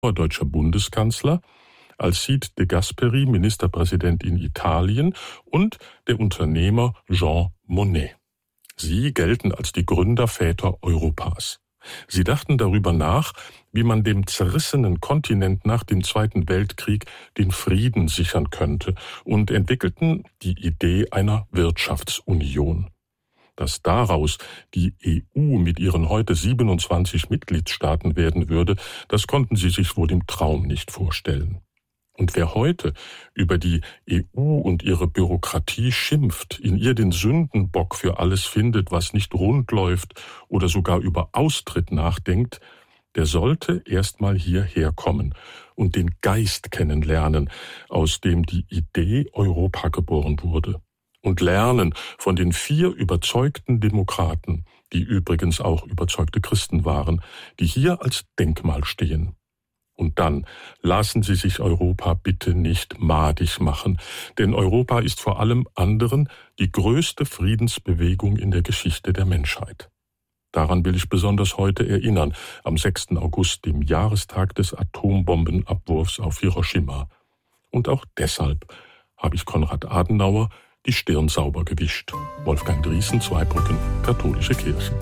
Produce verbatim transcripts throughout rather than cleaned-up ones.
deutscher Bundeskanzler, Alcide de Gasperi, Ministerpräsident in Italien, und der Unternehmer Jean Monnet. Sie gelten als die Gründerväter Europas. Sie dachten darüber nach, wie man dem zerrissenen Kontinent nach dem Zweiten Weltkrieg den Frieden sichern könnte, und entwickelten die Idee einer Wirtschaftsunion. Dass daraus die E U mit ihren heute siebenundzwanzig Mitgliedstaaten werden würde, das konnten sie sich wohl im Traum nicht vorstellen. Und wer heute über die E U und ihre Bürokratie schimpft, in ihr den Sündenbock für alles findet, was nicht rund läuft, oder sogar über Austritt nachdenkt, der sollte erst mal hierher kommen und den Geist kennenlernen, aus dem die Idee Europa geboren wurde. Und lernen von den vier überzeugten Demokraten, die übrigens auch überzeugte Christen waren, die hier als Denkmal stehen. Und dann lassen Sie sich Europa bitte nicht madig machen, denn Europa ist vor allem anderen die größte Friedensbewegung in der Geschichte der Menschheit. Daran will ich besonders heute erinnern, am sechsten August, dem Jahrestag des Atombombenabwurfs auf Hiroshima. Und auch deshalb habe ich Konrad Adenauer die Stirn sauber gewischt. Wolfgang Driesen, Zweibrücken, Katholische Kirche.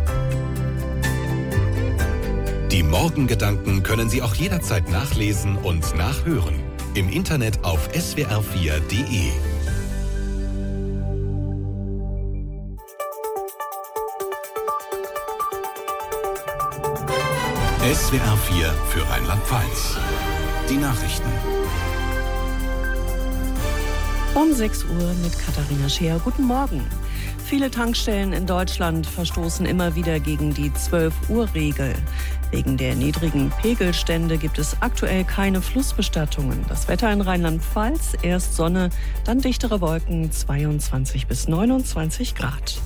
Die Morgengedanken können Sie auch jederzeit nachlesen und nachhören. Im Internet auf s w r vier punkt d e. S W R vier für Rheinland-Pfalz. Die Nachrichten. Um sechs Uhr mit Katharina Scheer. Guten Morgen. Viele Tankstellen in Deutschland verstoßen immer wieder gegen die zwölf Uhr Regel. Wegen der niedrigen Pegelstände gibt es aktuell keine Flussbestattungen. Das Wetter in Rheinland-Pfalz: erst Sonne, dann dichtere Wolken, zweiundzwanzig bis neunundzwanzig Grad.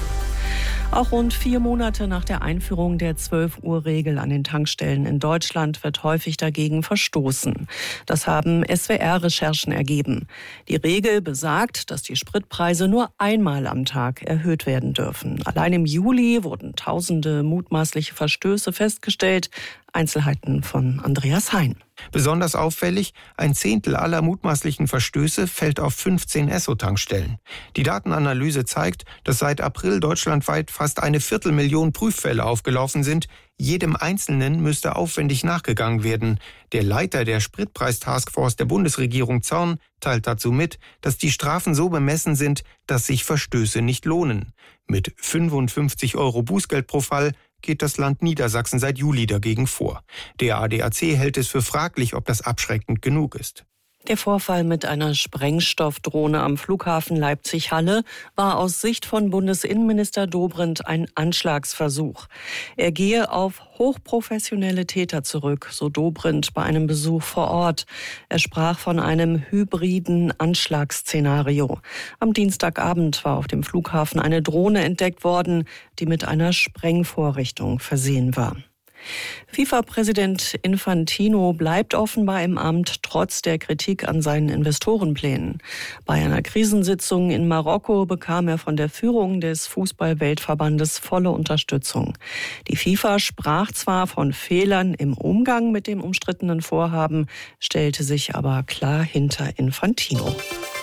Auch rund vier Monate nach der Einführung der zwölf Uhr Regel an den Tankstellen in Deutschland wird häufig dagegen verstoßen. Das haben S W R-Recherchen ergeben. Die Regel besagt, dass die Spritpreise nur einmal am Tag erhöht werden dürfen. Allein im Juli wurden tausende mutmaßliche Verstöße festgestellt. Einzelheiten von Andreas Hein. Besonders auffällig: ein Zehntel aller mutmaßlichen Verstöße fällt auf fünfzehn Esso-Tankstellen. Die Datenanalyse zeigt, dass seit April deutschlandweit fast eine Viertelmillion Prüffälle aufgelaufen sind. Jedem Einzelnen müsste aufwendig nachgegangen werden. Der Leiter der Spritpreistaskforce der Bundesregierung, Zorn, teilt dazu mit, dass die Strafen so bemessen sind, dass sich Verstöße nicht lohnen. Mit fünfundfünfzig Euro Bußgeld pro Fall geht das Land Niedersachsen seit Juli dagegen vor. Der A D A C hält es für fraglich, ob das abschreckend genug ist. Der Vorfall mit einer Sprengstoffdrohne am Flughafen Leipzig-Halle war aus Sicht von Bundesinnenminister Dobrindt ein Anschlagsversuch. Er gehe auf hochprofessionelle Täter zurück, so Dobrindt bei einem Besuch vor Ort. Er sprach von einem hybriden Anschlagsszenario. Am Dienstagabend war auf dem Flughafen eine Drohne entdeckt worden, die mit einer Sprengvorrichtung versehen war. FIFA-Präsident Infantino bleibt offenbar im Amt, trotz der Kritik an seinen Investorenplänen. Bei einer Krisensitzung in Marokko bekam er von der Führung des Fußball-Weltverbandes volle Unterstützung. Die FIFA sprach zwar von Fehlern im Umgang mit dem umstrittenen Vorhaben, stellte sich aber klar hinter Infantino.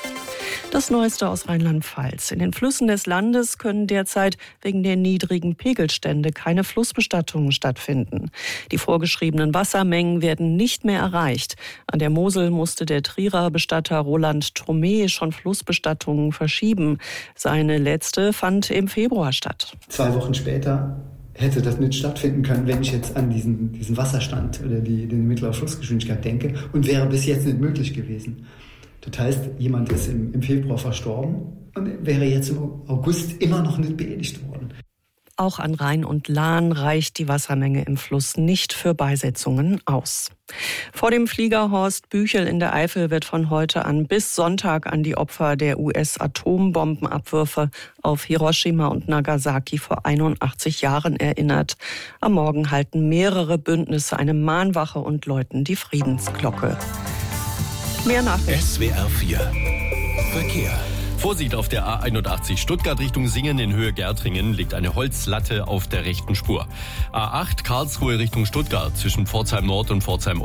Das Neueste aus Rheinland-Pfalz. In den Flüssen des Landes können derzeit wegen der niedrigen Pegelstände keine Flussbestattungen stattfinden. Die vorgeschriebenen Wassermengen werden nicht mehr erreicht. An der Mosel musste der Trierer Bestatter Roland Thomé schon Flussbestattungen verschieben. Seine letzte fand im Februar statt. Zwei Wochen später hätte das nicht stattfinden können, wenn ich jetzt an diesen, diesen Wasserstand oder die, die mittlere Flussgeschwindigkeit denke, und wäre bis jetzt nicht möglich gewesen. Das heißt, jemand ist im, im Februar verstorben und wäre jetzt im August immer noch nicht beerdigt worden. Auch an Rhein und Lahn reicht die Wassermenge im Fluss nicht für Beisetzungen aus. Vor dem Flieger Horst Büchel in der Eifel wird von heute an bis Sonntag an die Opfer der U S-Atombombenabwürfe auf Hiroshima und Nagasaki vor einundachtzig Jahren erinnert. Am Morgen halten mehrere Bündnisse eine Mahnwache und läuten die Friedensglocke. Mehr Nachrichten. S W R vier Verkehr. Vorsicht auf der A einundachtzig Stuttgart Richtung Singen in Höhe Gärtringen liegt eine Holzlatte auf der rechten Spur. A acht Karlsruhe Richtung Stuttgart zwischen Pforzheim Nord und Pforzheim